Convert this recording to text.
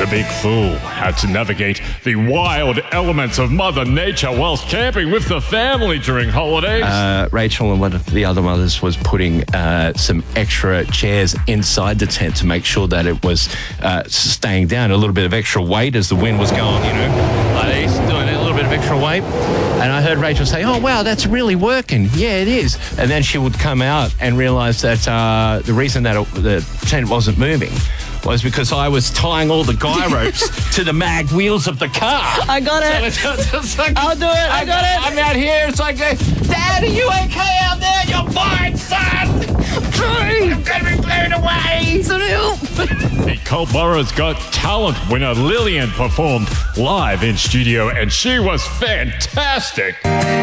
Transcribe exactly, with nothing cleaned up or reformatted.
Big Fool had to navigate the wild elements of Mother Nature whilst camping with the family during holidays. Uh, Rachel and one of the other mothers was putting uh, some extra chairs inside the tent to make sure that it was uh, staying down, a little bit of extra weight as the wind was going, you know, like he's doing a little bit of extra weight. And I heard Rachel say, oh, wow, that's really working. Yeah, it is. And then she would come out and realise that uh, the reason that it, the tent wasn't moving was because I was tying all the guy ropes to the mag wheels of the car. I got it. So it's, it's like, I'll do it. I got it. I'm out here. It's like, Dad, are you okay out there? You're fine, son. I'm going to be blown away. The Culburra's Got Talent winner Lillian performed live in studio, and she was fantastic.